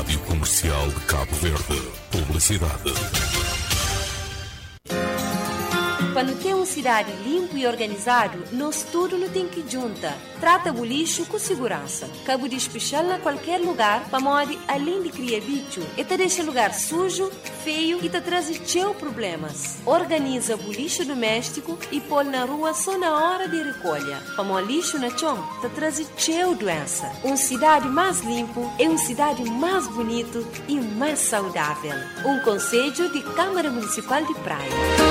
Rádio Comercial de Cabo Verde. Publicidade. Quando tem uma cidade limpa e organizado, nós tudo não tem que junta. Trata o lixo com segurança. Cabo de especial a qualquer lugar, para modo além de criar bicho, e te deixa lugar sujo, feio e te traz cheio problemas. Organiza o lixo doméstico e põe na rua só na hora de recolha. Para o lixo na chão, te traz cheio doença. Uma cidade mais limpa é uma cidade mais bonita e mais saudável. Um conselho de Câmara Municipal de Praia.